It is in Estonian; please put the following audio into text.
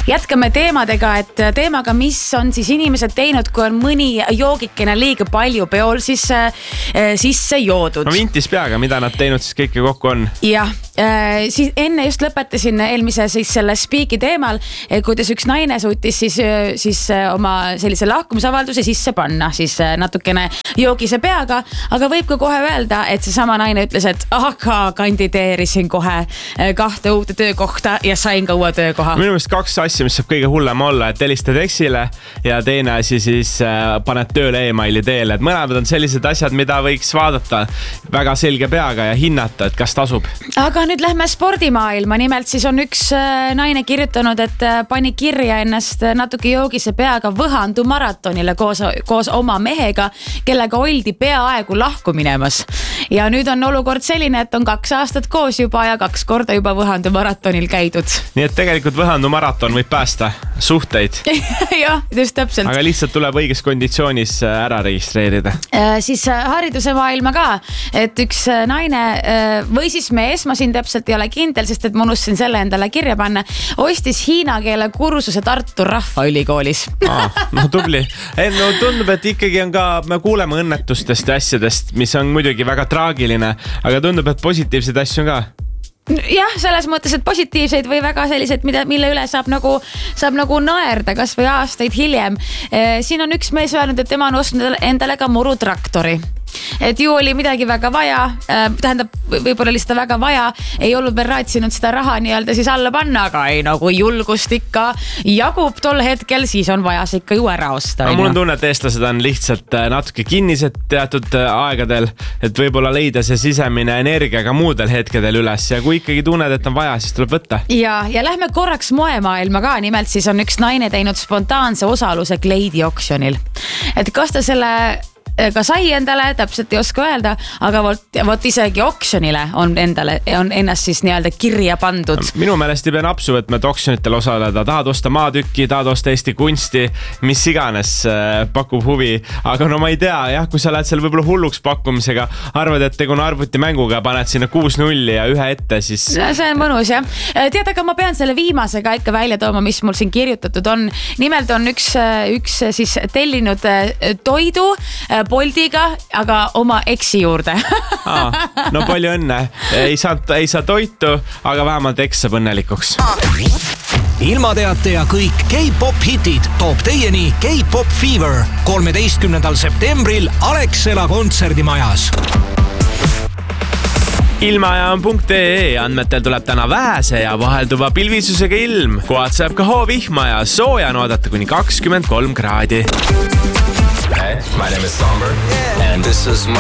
Jätkame teemaga, mis on siis inimesed teinud, kui on mõni joogikene liiga palju peol sisse joodud. No vintis peaga, mida nad teinud siis kõike kokku on? Jah, siis enne just lõpetasin eelmise siis selle spiiki teemal, kuidas üks naine suutis siis oma sellise lahkumisavalduse sisse panna siis natukene joogise peaga, aga võib ka kohe öelda, et see sama naine ütles, et aga kandideerisin kohe 2 uute töökohta ja sain ka uue töökoha. Minu meelest 2 asja, mis saab kõige hullem olla, et helistad eksile ja teine asi siis paned tööle e-maili teele, et mõlemad on sellised asjad, mida võiks vaadata väga selge peaga ja hinnata, et kas tasub. Aga nüüd lähme spordimaailma. Nimelt siis on üks naine kirjutanud, et pani kirja ennast natuke joogise peaga Võhandu maratonile koos oma mehega, kellega oldi peaaegu lahku minemas. Ja nüüd on olukord selline, et on 2 aastat koos juba ja 2 korda juba Võhandu maratonil käidud. Nii et tegelikult Võhandu maraton võib päästa suhteid. Jah, just täpselt. Aga lihtsalt tuleb õiges konditsioonis ära registreerida. Siis hariduse maailma ka, et üks naine või siis mees, ma siin täpselt ei ole kindel, sest et ma unustasin selle endale kirja panna, ostis hiina keele kursuse Tartu Rahvaülikoolis. No tubli. No tundub, et ikkagi on ka, me kuuleme õnnetustest ja asjadest, mis on muidugi väga traagiline, aga tundub, et positiivseid asju on ka. Jah, selles mõttes, et positiivseid või väga sellised, mille üle saab nagu naerda kas või aastaid hiljem. Siin on üks mees öelnud, et tema on ostnud endale ka murutraktori. Et ju oli midagi väga vaja, tähendab võib-olla lihtsalt väga vaja, ei olnud veel raatsinud seda raha nii-öelda siis alla panna, aga ei, nagu julgust ikka jagub tol hetkel, siis on vaja see ikka ju ära osta. Mul on tunne, et eestlased on lihtsalt natuke kinnised teatud aegadel, et võib-olla leida see sisemine energia ka muudel hetkedel üles ja kui ikkagi tunned, et on vaja, siis tuleb võtta. Ja lähme korraks moemaailma ka, nimelt siis on üks naine teinud spontaanse osaluse kleidioksjonil. Et kas ta selle ka sai endale, täpselt ei oska öelda, aga vot isegi oksjonile on ennast siis nii-öelda kirja pandud. Minu meelest ei pea napsu võtma, et oksjonitel osaleda. Tahad osta maatükki, tahad osta Eesti kunsti, mis iganes pakub huvi. Aga no ma ei tea, jah, kui sa lähed seal võib-olla hulluks pakkumisega, arvad, et teguna arvuti mänguga, paned sinna 6-0 ja 1 ette, siis... See on mõnus, jah. Tead, aga ma pean selle viimasega ikka välja tooma, mis mul siin kirjutatud on. Nimelt on üks siis tellinud toidu Boltiga, aga oma eksi juurde. No palju õnne. Ei saa toitu, aga vähemalt eks saab õnnelikuks. Ilmateate ja kõik K-pop hitid toob teieni K-pop Fever 13. septembril Alexela kontserdimajas. Ilmajaam.ee andmetel tuleb täna vähese ja vahelduva pilvisusega ilm. Kohad saab ka hoovihma ja sooja on oodata kuni 23 kraadi. Hey, my name is Somber, and this is my